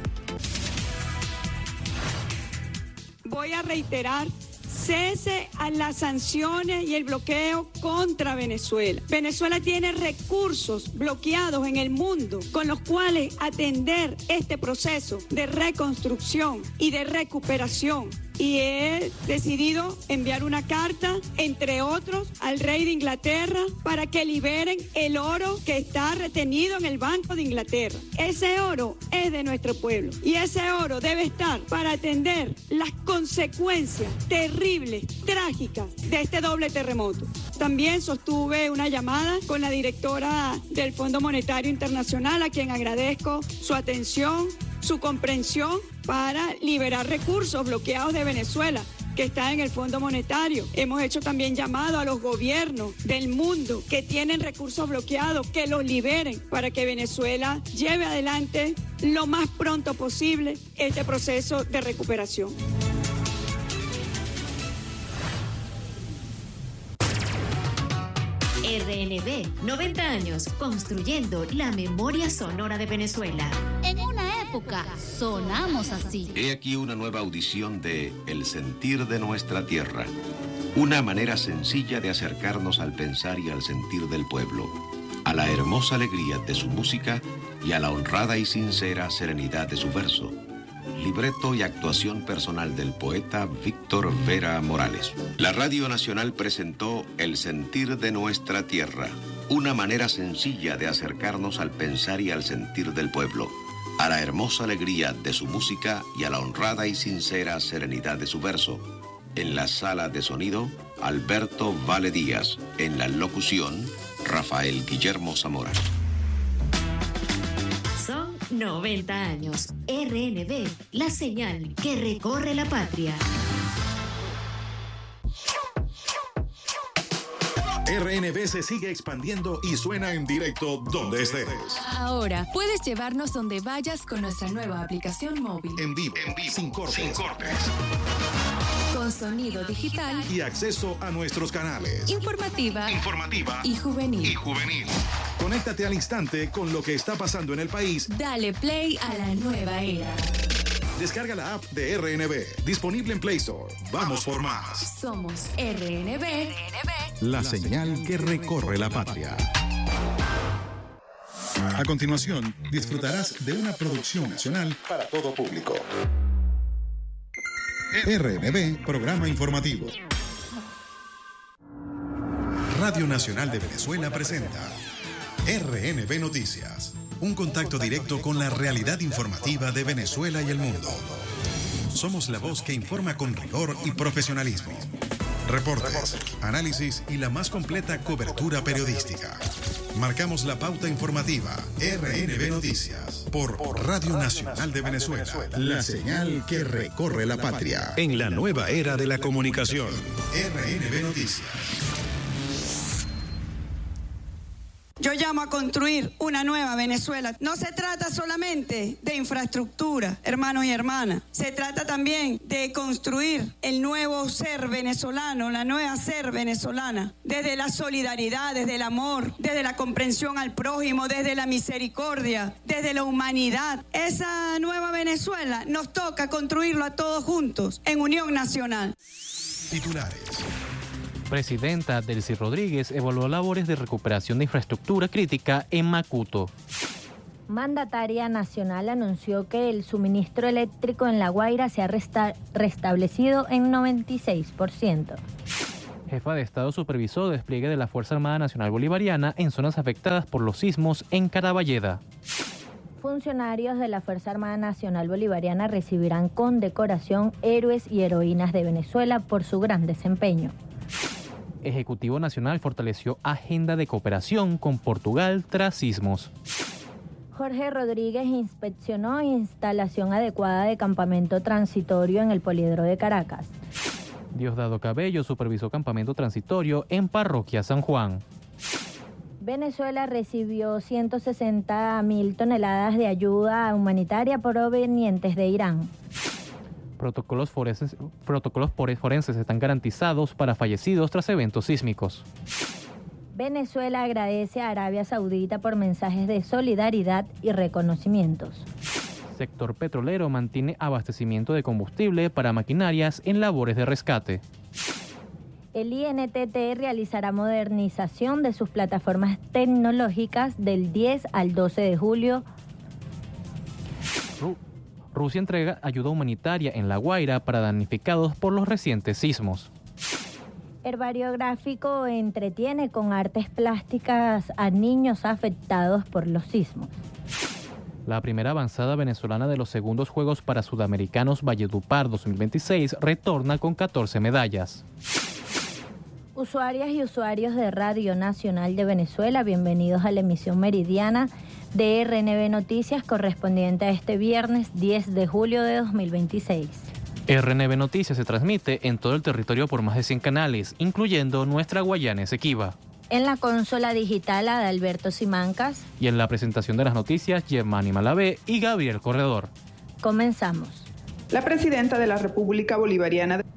Voy a reiterar. Cese a las sanciones y el bloqueo contra Venezuela. Venezuela tiene recursos bloqueados en el mundo con los cuales atender este proceso de reconstrucción y de recuperación. Y he decidido enviar una carta, entre otros, al rey de Inglaterra para que liberen el oro que está retenido en el Banco de Inglaterra. Ese oro es de nuestro pueblo y ese oro debe estar para atender las consecuencias terribles, trágicas de este doble terremoto. También sostuve una llamada con la directora del Fondo Monetario Internacional, a quien agradezco su atención, su comprensión para liberar recursos bloqueados de Venezuela que están en el Fondo Monetario. Hemos hecho también llamado a los gobiernos del mundo que tienen recursos bloqueados, que los liberen para que Venezuela lleve adelante lo más pronto posible este proceso de recuperación. R N B, noventa años construyendo la memoria sonora de Venezuela. En una época sonamos así. He aquí una nueva audición de El sentir de nuestra tierra. Una manera sencilla de acercarnos al pensar y al sentir del pueblo, a la hermosa alegría de su música y a la honrada y sincera serenidad de su verso. Libreto y actuación personal del poeta Víctor Vera Morales. La Radio Nacional presentó El sentir de nuestra tierra, una manera sencilla de acercarnos al pensar y al sentir del pueblo, a la hermosa alegría de su música y a la honrada y sincera serenidad de su verso. En la sala de sonido, Alberto Vale Díaz. En la locución, Rafael Guillermo Zamora. Son noventa años. R N B, la señal que recorre la patria. R N B se sigue expandiendo y suena en directo donde estés. Ahora puedes llevarnos donde vayas con nuestra nueva aplicación móvil. En vivo, en vivo sin cortes. Sin cortes. Con sonido digital y acceso a nuestros canales. Informativa, Informativa y juvenil. Y juvenil. Conéctate al instante con lo que está pasando en el país. Dale play a la nueva era. Descarga la app de R N B, disponible en Play Store. Vamos por más. Somos R N B, la señal que recorre la patria. A continuación, disfrutarás de una producción nacional para todo público. R N B, programa informativo. Radio Nacional de Venezuela presenta R N B Noticias, un contacto directo con la realidad informativa de Venezuela y el mundo. Somos la voz que informa con rigor y profesionalismo. Reportes, análisis y la más completa cobertura periodística. Marcamos la pauta informativa. R N B Noticias por Radio Nacional de Venezuela, la señal que recorre la patria. En la nueva era de la comunicación. R N B Noticias. Yo llamo a construir una nueva Venezuela. No se trata solamente de infraestructura, hermanos y hermanas. Se trata también de construir el nuevo ser venezolano, la nueva ser venezolana. Desde la solidaridad, desde el amor, desde la comprensión al prójimo, desde la misericordia, desde la humanidad. Esa nueva Venezuela nos toca construirlo a todos juntos, en unión nacional. Titulares. Presidenta Delcy Rodríguez evaluó labores de recuperación de infraestructura crítica en Macuto. Mandataria nacional anunció que el suministro eléctrico en La Guaira se ha resta- restablecido en noventa y seis por ciento. Jefa de Estado supervisó despliegue de la Fuerza Armada Nacional Bolivariana en zonas afectadas por los sismos en Caraballeda. Funcionarios de la Fuerza Armada Nacional Bolivariana recibirán condecoración héroes y heroínas de Venezuela por su gran desempeño. Ejecutivo Nacional fortaleció agenda de cooperación con Portugal tras sismos. Jorge Rodríguez inspeccionó instalación adecuada de campamento transitorio en el Poliedro de Caracas. Diosdado Cabello supervisó campamento transitorio en Parroquia San Juan. Venezuela recibió ciento sesenta mil toneladas de ayuda humanitaria provenientes de Irán. Protocolos forenses, protocolos forenses están garantizados para fallecidos tras eventos sísmicos. Venezuela agradece a Arabia Saudita por mensajes de solidaridad y reconocimientos. Sector petrolero mantiene abastecimiento de combustible para maquinarias en labores de rescate. El I N T T realizará modernización de sus plataformas tecnológicas del diez al doce de julio. Ru- Rusia entrega ayuda humanitaria en La Guaira para damnificados por los recientes sismos. Herbario gráfico entretiene con artes plásticas a niños afectados por los sismos. La primera avanzada venezolana de los segundos Juegos para Sudamericanos Valledupar dos mil veintiséis retorna con catorce medallas. Usuarias y usuarios de Radio Nacional de Venezuela, bienvenidos a la emisión meridiana de R N B Noticias correspondiente a este viernes diez de julio de dos mil veintiséis. R N B Noticias se transmite en todo el territorio por más de cien canales, incluyendo nuestra Guayana Esequiba. En la consola digital, Adalberto Simancas. Y en la presentación de las noticias, Germani Malavé y Gabriel Corredor. Comenzamos. La presidenta de la República Bolivariana de...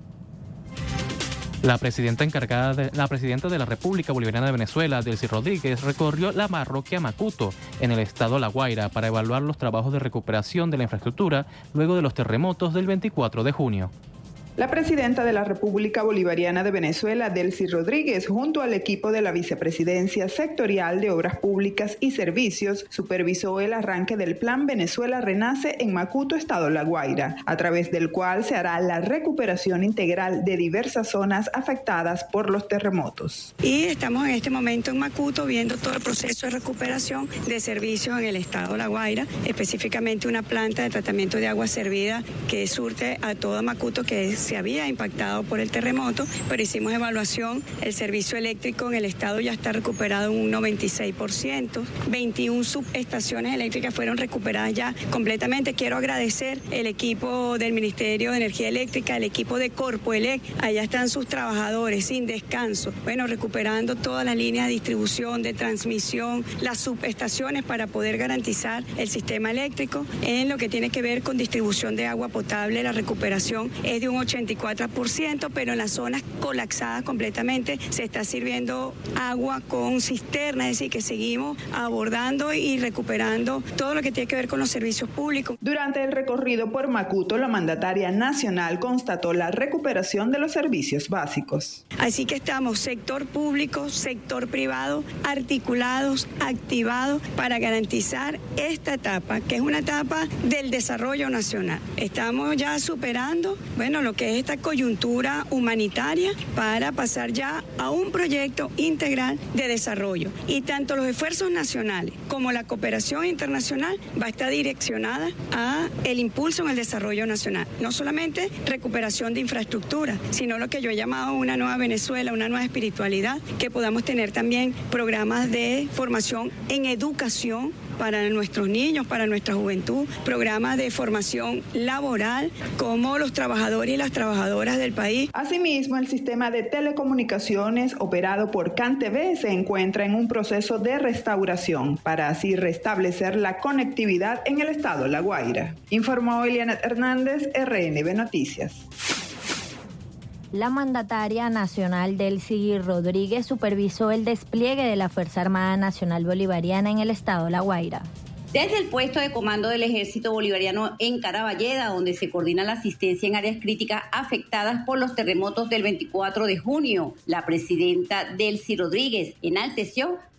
La presidenta encargada de la presidenta de la República Bolivariana de Venezuela, Delcy Rodríguez, recorrió la parroquia Macuto, en el estado La Guaira, para evaluar los trabajos de recuperación de la infraestructura luego de los terremotos del veinticuatro de junio. La presidenta de la República Bolivariana de Venezuela, Delcy Rodríguez, junto al equipo de la Vicepresidencia Sectorial de Obras Públicas y Servicios, supervisó el arranque del Plan Venezuela Renace en Macuto, estado La Guaira, a través del cual se hará la recuperación integral de diversas zonas afectadas por los terremotos. Y estamos en este momento en Macuto viendo todo el proceso de recuperación de servicios en el estado La Guaira, específicamente una planta de tratamiento de agua servida que surte a toda Macuto, que es se había impactado por el terremoto, pero hicimos evaluación. El servicio eléctrico en el estado ya está recuperado en un noventa y seis por ciento. veintiuna subestaciones eléctricas fueron recuperadas ya completamente. Quiero agradecer el equipo del Ministerio de Energía Eléctrica, el equipo de Corpoelec. Allá están sus trabajadores sin descanso. Bueno, recuperando todas las líneas de distribución, de transmisión, las subestaciones para poder garantizar el sistema eléctrico. En lo que tiene que ver con distribución de agua potable, la recuperación es de un ochenta y cuatro por ciento, pero en las zonas colapsadas completamente se está sirviendo agua con cisterna, es decir, que seguimos abordando y recuperando todo lo que tiene que ver con los servicios públicos. Durante el recorrido por Macuto, la mandataria nacional constató la recuperación de los servicios básicos. Así que estamos sector público, sector privado, articulados, activados para garantizar esta etapa, que es una etapa del desarrollo nacional. Estamos ya superando, bueno, lo que es esta coyuntura humanitaria para pasar ya a un proyecto integral de desarrollo. Y tanto los esfuerzos nacionales como la cooperación internacional va a estar direccionada a el impulso en el desarrollo nacional. No solamente recuperación de infraestructura, sino lo que yo he llamado una nueva Venezuela, una nueva espiritualidad, que podamos tener también programas de formación en educación para nuestros niños, para nuestra juventud, programas de formación laboral, como los trabajadores y las trabajadoras del país. Asimismo, el sistema de telecomunicaciones operado por CanTV se encuentra en un proceso de restauración para así restablecer la conectividad en el estado La Guaira. Informó Elianet Hernández, R N B Noticias. La mandataria nacional Delcy Rodríguez supervisó el despliegue de la Fuerza Armada Nacional Bolivariana en el estado La Guaira. Desde el puesto de comando del Ejército Bolivariano en Caraballeda, donde se coordina la asistencia en áreas críticas afectadas por los terremotos del veinticuatro de junio, la presidenta Delcy Rodríguez enalteció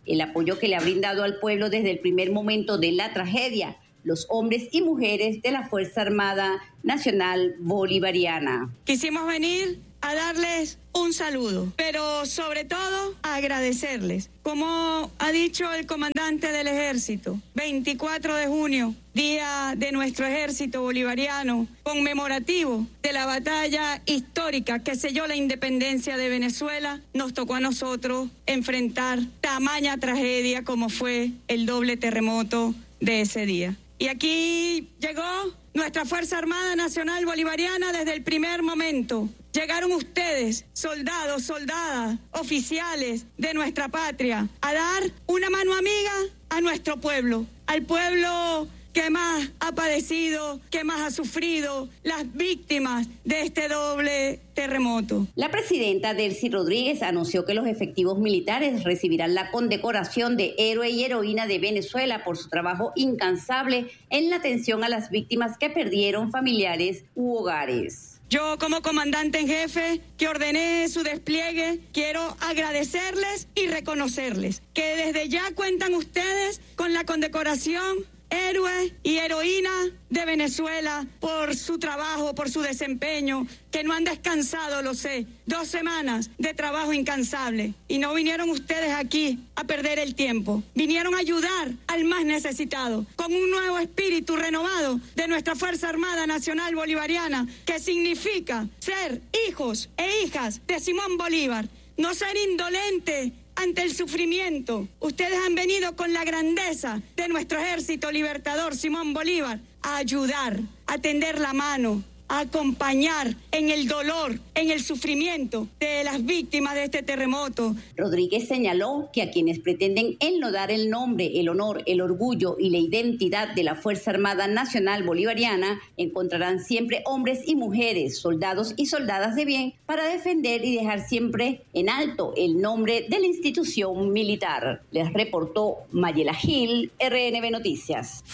el apoyo que le ha brindado al pueblo desde el primer momento de la tragedia, los hombres y mujeres de la Fuerza Armada Nacional Bolivariana. Quisimos venir a darles un saludo, pero sobre todo a agradecerles. Como ha dicho el comandante del ejército, veinticuatro de junio, día de nuestro ejército bolivariano, conmemorativo de la batalla histórica que selló la independencia de Venezuela, nos tocó a nosotros enfrentar tamaña tragedia como fue el doble terremoto de ese día. Y aquí llegó nuestra Fuerza Armada Nacional Bolivariana desde el primer momento. Llegaron ustedes, soldados, soldadas, oficiales de nuestra patria, a dar una mano amiga a nuestro pueblo, al pueblo que más ha padecido, que más ha sufrido, las víctimas de este doble terremoto. La presidenta Delcy Rodríguez anunció que los efectivos militares recibirán la condecoración de Héroe y Heroína de Venezuela por su trabajo incansable en la atención a las víctimas que perdieron familiares u hogares. Yo, como comandante en jefe que ordené su despliegue, quiero agradecerles y reconocerles que desde ya cuentan ustedes con la condecoración Héroe y Heroína de Venezuela por su trabajo, por su desempeño, que no han descansado, lo sé, dos semanas de trabajo incansable. Y no vinieron ustedes aquí a perder el tiempo, vinieron a ayudar al más necesitado, con un nuevo espíritu renovado de nuestra Fuerza Armada Nacional Bolivariana, que significa ser hijos e hijas de Simón Bolívar, no ser indolente ante el sufrimiento. Ustedes han venido con la grandeza de nuestro ejército libertador Simón Bolívar a ayudar, a tender la mano, a acompañar en el dolor, en el sufrimiento de las víctimas de este terremoto. Rodríguez señaló que a quienes pretenden enlodar el nombre, el honor, el orgullo y la identidad de la Fuerza Armada Nacional Bolivariana encontrarán siempre hombres y mujeres, soldados y soldadas de bien para defender y dejar siempre en alto el nombre de la institución militar. Les reportó Mayela Gil, R N B Noticias.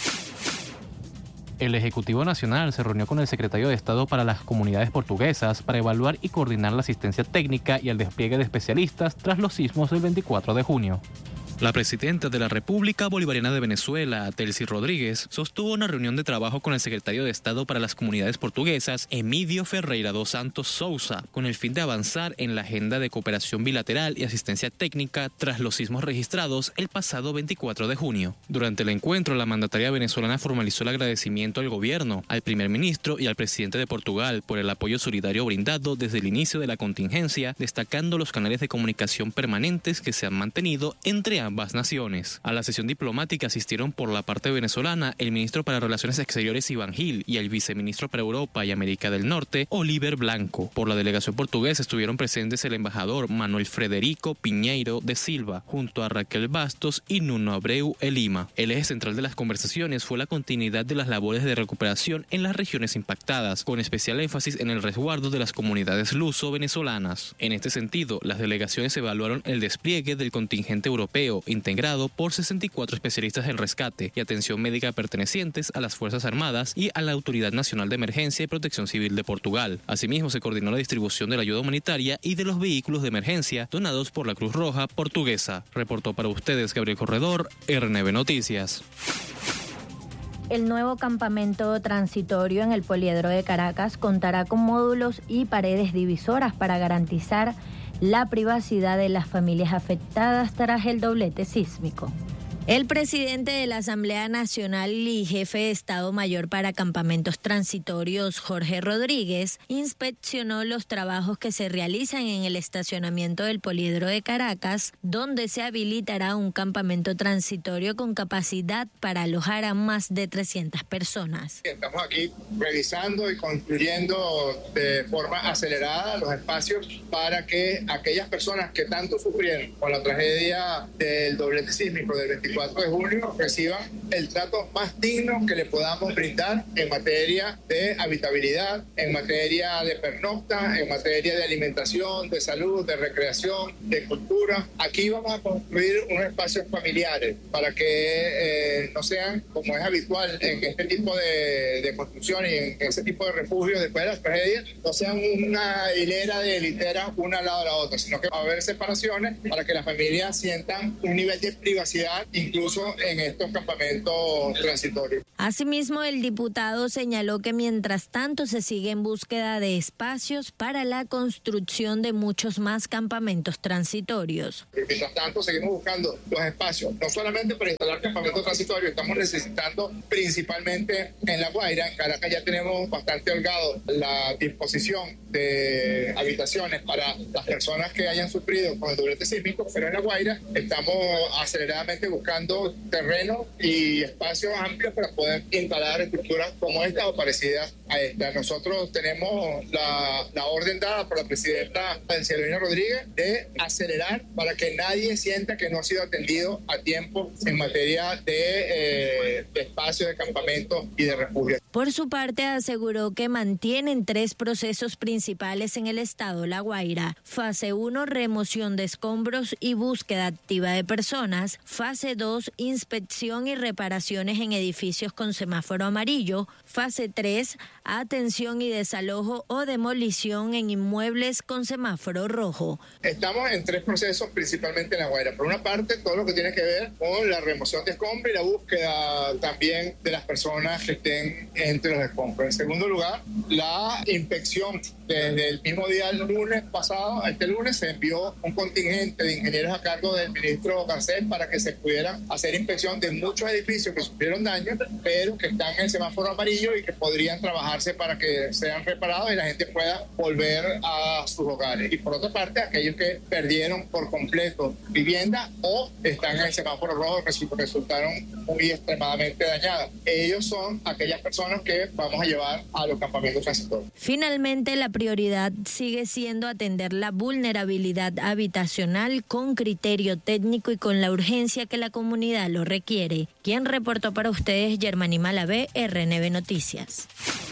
El Ejecutivo Nacional se reunió con el Secretario de Estado para las Comunidades Portuguesas para evaluar y coordinar la asistencia técnica y el despliegue de especialistas tras los sismos del veinticuatro de junio. La presidenta de la República Bolivariana de Venezuela, Delcy Rodríguez, sostuvo una reunión de trabajo con el secretario de Estado para las Comunidades Portuguesas, Emílio Ferreira dos Santos Sousa, con el fin de avanzar en la agenda de cooperación bilateral y asistencia técnica tras los sismos registrados el pasado veinticuatro de junio. Durante el encuentro, la mandataria venezolana formalizó el agradecimiento al gobierno, al primer ministro y al presidente de Portugal por el apoyo solidario brindado desde el inicio de la contingencia, destacando los canales de comunicación permanentes que se han mantenido entre ambos ambas naciones. A la sesión diplomática asistieron por la parte venezolana el ministro para Relaciones Exteriores Iván Gil y el viceministro para Europa y América del Norte Oliver Blanco. Por la delegación portuguesa estuvieron presentes el embajador Manuel Frederico Piñeiro de Silva, junto a Raquel Bastos y Nuno Abreu Elima. El eje central de las conversaciones fue la continuidad de las labores de recuperación en las regiones impactadas, con especial énfasis en el resguardo de las comunidades luso-venezolanas. En este sentido, las delegaciones evaluaron el despliegue del contingente europeo integrado por sesenta y cuatro especialistas en rescate y atención médica pertenecientes a las Fuerzas Armadas y a la Autoridad Nacional de Emergencia y Protección Civil de Portugal. Asimismo, se coordinó la distribución de la ayuda humanitaria y de los vehículos de emergencia donados por la Cruz Roja Portuguesa. Reportó para ustedes Gabriel Corredor, R N B Noticias. El nuevo campamento transitorio en el Poliedro de Caracas contará con módulos y paredes divisoras para garantizar la privacidad de las familias afectadas tras el doblete sísmico. El presidente de la Asamblea Nacional y jefe de Estado Mayor para Campamentos Transitorios, Jorge Rodríguez, inspeccionó los trabajos que se realizan en el estacionamiento del Poliedro de Caracas, donde se habilitará un campamento transitorio con capacidad para alojar a más de trescientas personas. Estamos aquí revisando y construyendo de forma acelerada los espacios para que aquellas personas que tanto sufrieron con la tragedia del doblete sísmico del veinticuatro veinticuatro de junio reciban el trato más digno que le podamos brindar en materia de habitabilidad, en materia de pernocta, en materia de alimentación, de salud, de recreación, de cultura. Aquí vamos a construir unos espacios familiares para que eh, no sean, como es habitual en este tipo de, de construcción y en ese tipo de refugios después de las tragedias, no sean una hilera de literas una al lado de la otra, sino que va a haber separaciones para que las familias sientan un nivel de privacidad incluso en estos campamentos transitorios. Asimismo, el diputado señaló que mientras tanto se sigue en búsqueda de espacios para la construcción de muchos más campamentos transitorios. Mientras tanto, seguimos buscando los espacios, no solamente para instalar campamentos transitorios, estamos necesitando principalmente en La Guaira. En Caracas ya tenemos bastante holgado la disposición de habitaciones para las personas que hayan sufrido con el doblete sísmico, pero en La Guaira estamos aceleradamente buscando terrenos y espacios amplios para poder instalar estructuras como esta o parecidas a esta. Nosotros tenemos la, la orden dada por la presidenta Cielo Rodríguez de acelerar para que nadie sienta que no ha sido atendido a tiempo en materia de, eh, de espacios de campamento y de refugio. Por su parte, aseguró que mantienen tres procesos principales en el estado La Guaira. Fase uno, remoción de escombros y búsqueda activa de personas. Fase dos, inspección y reparaciones en edificios con semáforo amarillo. Fase tres, atención y desalojo o demolición en inmuebles con semáforo rojo. Estamos en tres procesos principalmente en La Guaira. Por una parte, todo lo que tiene que ver con la remoción de escombros y la búsqueda también de las personas que estén entre los escombros. En segundo lugar, la inspección. Desde el mismo día, el lunes pasado, este lunes, se envió un contingente de ingenieros a cargo del ministro Garcés para que se pudiera hacer inspección de muchos edificios que sufrieron daño, pero que están en el semáforo amarillo y que podrían trabajarse para que sean reparados y la gente pueda volver a sus hogares. Y por otra parte, aquellos que perdieron por completo vivienda o están en el semáforo rojo resultaron muy extremadamente dañadas. Ellos son aquellas personas que vamos a llevar a los campamentos transitorios. Finalmente, la prioridad sigue siendo atender la vulnerabilidad habitacional con criterio técnico y con la urgencia que la comunidad lo requiere. Quien reportó para ustedes, Germany Malavé, R N B Noticias.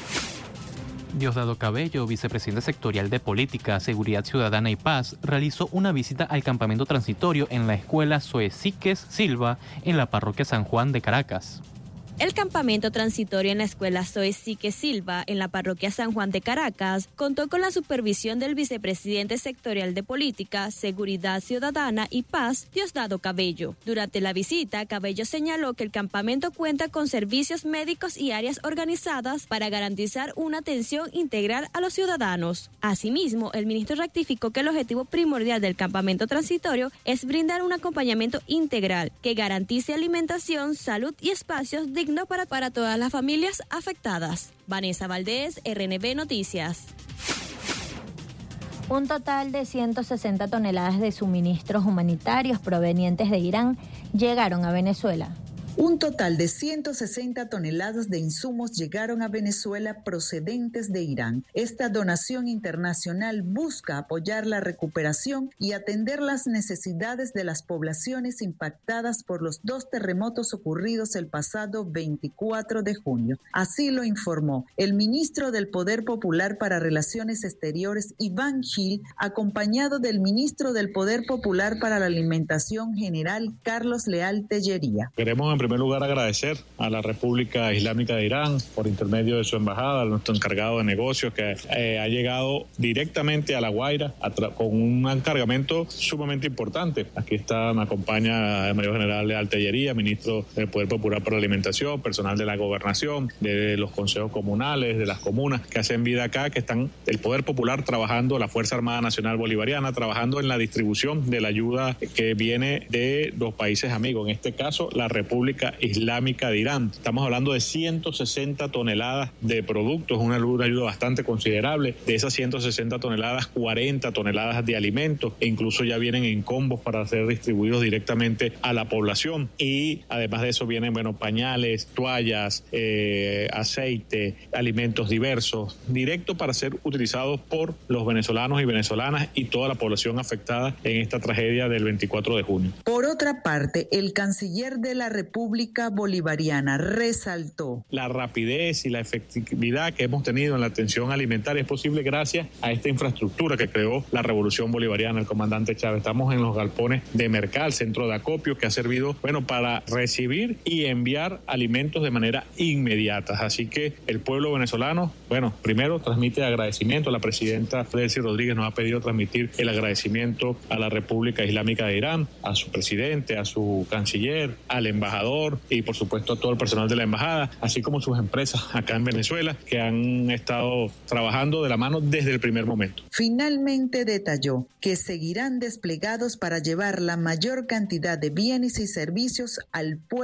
Diosdado Cabello, vicepresidente sectorial de Política, Seguridad Ciudadana y Paz, realizó una visita al campamento transitorio en la escuela Soesiques Silva en la parroquia San Juan de Caracas. El campamento transitorio en la escuela Soesiques Silva, en la parroquia San Juan de Caracas, contó con la supervisión del vicepresidente sectorial de Política, Seguridad Ciudadana y Paz, Diosdado Cabello. Durante la visita, Cabello señaló que el campamento cuenta con servicios médicos y áreas organizadas para garantizar una atención integral a los ciudadanos. Asimismo, el ministro rectificó que el objetivo primordial del campamento transitorio es brindar un acompañamiento integral que garantice alimentación, salud y espacios dignos Para, para todas las familias afectadas. Vanessa Valdés, R N B Noticias. Un total de ciento sesenta toneladas de suministros humanitarios provenientes de Irán llegaron a Venezuela. Un total de ciento sesenta toneladas de insumos llegaron a Venezuela procedentes de Irán. Esta donación internacional busca apoyar la recuperación y atender las necesidades de las poblaciones impactadas por los dos terremotos ocurridos el pasado veinticuatro de junio. Así lo informó el ministro del Poder Popular para Relaciones Exteriores, Iván Gil, acompañado del ministro del Poder Popular para la Alimentación General, Carlos Leal Tellería. Queremos en primer lugar agradecer a la República Islámica de Irán por intermedio de su embajada, a nuestro encargado de negocios que eh, ha llegado directamente a La Guaira con un cargamento sumamente importante. Aquí está, me acompaña el mayor general de Artillería, ministro del Poder Popular para la Alimentación, personal de la gobernación, de los consejos comunales, de las comunas que hacen vida acá, que están el Poder Popular trabajando, la Fuerza Armada Nacional Bolivariana trabajando en la distribución de la ayuda que viene de los países amigos, en este caso la República República Islámica de Irán. Estamos hablando de ciento sesenta toneladas de productos, una, una ayuda bastante considerable. De esas ciento sesenta toneladas, cuarenta toneladas de alimentos, e incluso ya vienen en combos para ser distribuidos directamente a la población. Y además de eso vienen, bueno, pañales, toallas, eh, aceite, alimentos diversos, directo para ser utilizados por los venezolanos y venezolanas y toda la población afectada en esta tragedia del veinticuatro de junio. Por otra parte, el canciller de la República Bolivariana resaltó: la rapidez y la efectividad que hemos tenido en la atención alimentaria es posible gracias a esta infraestructura que creó la Revolución Bolivariana, el comandante Chávez. Estamos en los galpones de Mercal, centro de acopio, que ha servido, bueno, para recibir y enviar alimentos de manera inmediata. Así que el pueblo venezolano, bueno, primero transmite agradecimiento. La presidenta Delcy Rodríguez nos ha pedido transmitir el agradecimiento a la República Islámica de Irán, a su presidente, a su canciller, al embajador y por supuesto a todo el personal de la embajada, así como sus empresas acá en Venezuela que han estado trabajando de la mano desde el primer momento. Finalmente detalló que seguirán desplegados para llevar la mayor cantidad de bienes y servicios al pueblo